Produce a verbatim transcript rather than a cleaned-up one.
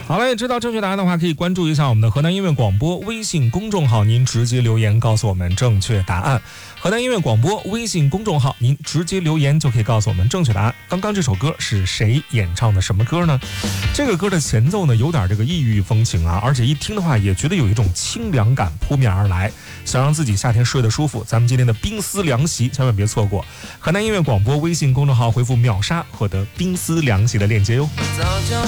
好了，知道正确答案的话，可以关注一下我们的河南音乐广播微信公众号，您直接留言告诉我们正确答案。河南音乐广播微信公众号，您直接留言就可以告诉我们正确答案。刚刚这首歌是谁演唱的什么歌呢？这个歌的前奏呢有点这个异域风情啊，而且一听的话也觉得有一种清凉感扑面而来。想让自己夏天睡得舒服，咱们今天的冰丝凉席千万别错过。河南音乐广播微信公众号回复秒杀获得冰丝凉席的链接哟。 早就